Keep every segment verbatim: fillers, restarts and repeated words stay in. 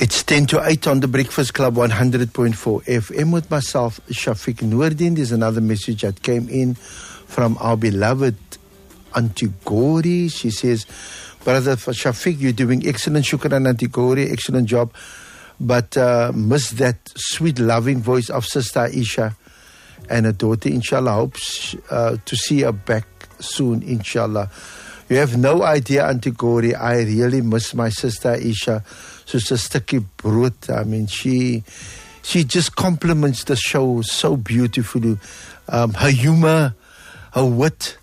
It's ten to eight on the Breakfast Club, one hundred point four F M with myself, Shafiq Noordin. There's another message that came in from our beloved Auntie Gori. She says, Brother Shafiq, you're doing excellent. Shukran, Auntie Gori, excellent job. But uh, miss that sweet, loving voice of Sister Aisha and her daughter. Inshallah, hopes uh, to see her back soon, inshallah. You have no idea, Auntie Gori, I really miss my sister Aisha. Soos 'n stukkie brood. I mean, she she just complements the show so beautifully. Um, her humor, her wit,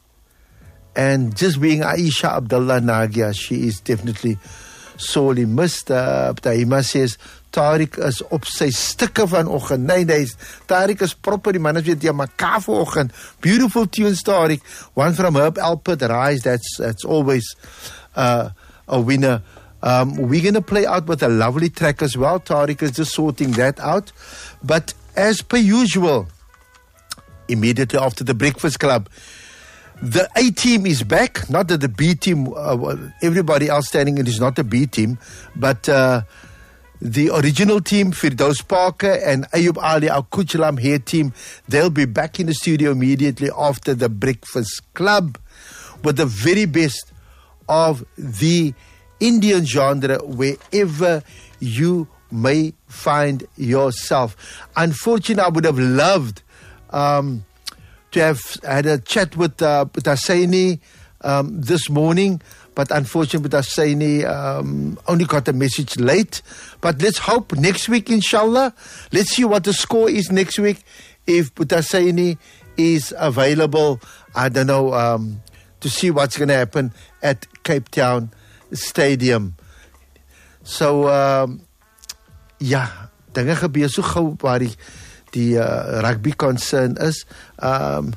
and just being Aisha Abdullah Nagia, she is definitely sorely missed. Uh, Taima says, Tariq is op sy stikke vanoggend. Nee, nee, Tariq is proper, die man is weet, ja, mekaar vanoggend. Beautiful tunes, Tariq. One from Herb Alpert, Rise, that's, that's always uh, a winner. Um, we're going to play out with a lovely track as well. Tariq is just sorting that out. But as per usual, immediately after the Breakfast Club, the A team is back. Not that the B team, uh, everybody else standing in is not the B team, but uh, the original team, Firdaus Parker and Ayub Ali, our Kuchlam hair team, they'll be back in the studio immediately after the Breakfast Club with the very best of the Indian genre wherever you may find yourself. Unfortunately, I would have loved um, to have had a chat with uh, Hussaini um, this morning, but unfortunately, Hussaini um, only got a message late. But let's hope next week, inshallah. Let's see what the score is next week. If Hussaini is available, I don't know, um, to see what's going to happen at Cape Town Stadium. So, um, ja, dinge gebeur so gauw waar die, die uh, rugby concern is. Um,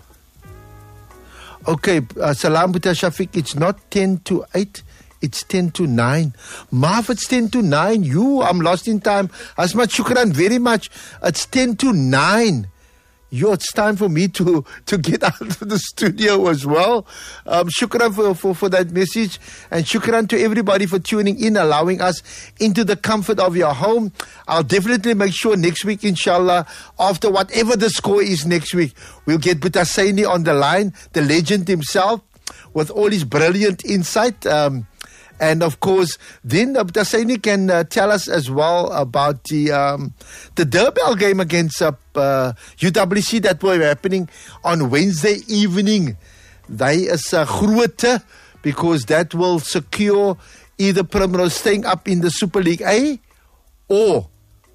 okay, uh, Salam Buta Shafiq, it's not ten to eight, it's ten to nine. Marv, it's ten to nine. You, I'm lost in time. Asmat Shukran, very much. It's ten to nine. Yo, it's time for me to, to get out of the studio as well. Um, shukran for, for, for that message. And shukran to everybody for tuning in, allowing us into the comfort of your home. I'll definitely make sure next week, inshallah, after whatever the score is next week, we'll get Hussaini on the line, the legend himself, with all his brilliant insight. Um, And of course, then uh, Hussaini can uh, tell us as well about the um, the Durban game against uh, uh, U W C that were happening on Wednesday evening. They is uh, grote because that will secure either Primrose staying up in the Super League A or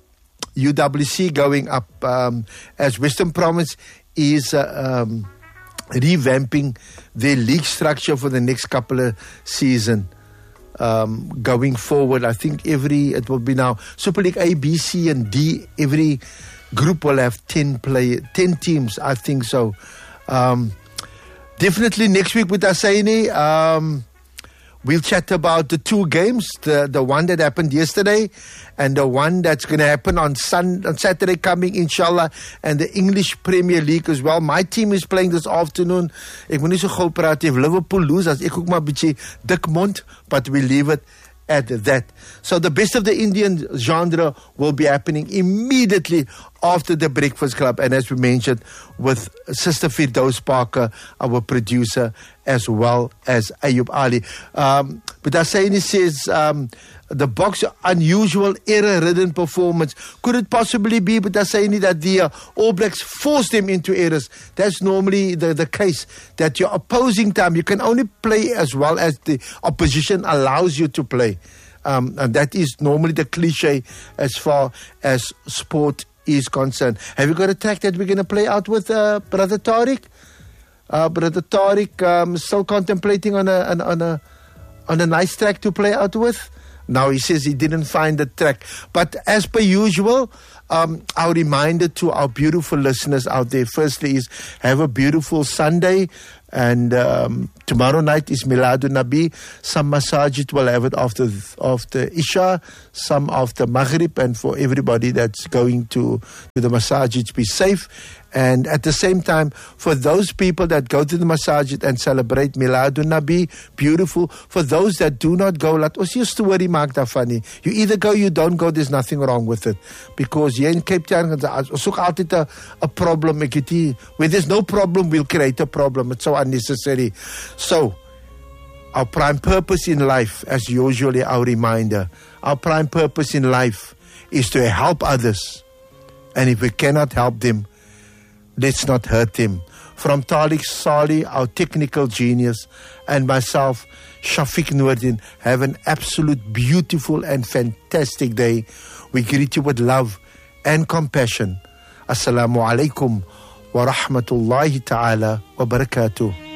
U W C going up, um, as Western Province is uh, um, revamping their league structure for the next couple of seasons. Um, going forward, I think every, it will be now Super League A, B, C and D, every group will have ten play, ten teams, I think so. Um, definitely next week with Hussaini, um, we'll chat about the two games, the, the one that happened yesterday and the one that's going to happen on, Sun, on Saturday coming, inshallah, and the English Premier League as well. My team is playing this afternoon. Ek moet nie so gauw praat, if Liverpool lose, as ek ook maar bietjie dik mond, but we leave it at that. So the best of the Indian genre will be happening immediately after the Breakfast Club, and as we mentioned, with Sister Firdaus Parker, our producer, as well as Ayub Ali. Um, but Hussaini says, um, the box unusual error-ridden performance. Could it possibly be, but Hussaini, that the uh, All Blacks forced them into errors? That's normally the, the case, that your opposing time, you can only play as well as the opposition allows you to play. Um, and that is normally the cliche as far as sport is concerned. Have you got a track that we're going to play out with uh, Brother Tariq? Uh, Brother Tariq um, still contemplating on a, on, on a on a nice track to play out with? Now he says he didn't find the track. But as per usual, um, our reminder to our beautiful listeners out there, firstly, is have a beautiful Sunday. And um, tomorrow night is Miladun Nabi. Some masajid will have it after after Isha, some after Maghrib, and for everybody that's going to, to the masajid, be safe. And at the same time, for those people that go to the masajid and celebrate Miladun Nabi, beautiful. For those that do not go, laat ons nie 'n storie maak daarvan nie. You either go, you don't go, there's nothing wrong with it. Because here in Cape Town, ons soek altyd 'n 'n problem. Ek het hier, where there's no problem, we'll create a problem. It's so unnecessary. So, our prime purpose in life, as usually our reminder, our prime purpose in life is to help others. And if we cannot help them, let's not hurt them. From Tariq Sali, our technical genius, and myself, Shafiq Noordin, have an absolute beautiful and fantastic day. We greet you with love and compassion. Assalamu alaikum wa rahmatullahi ta'ala wa barakatuh.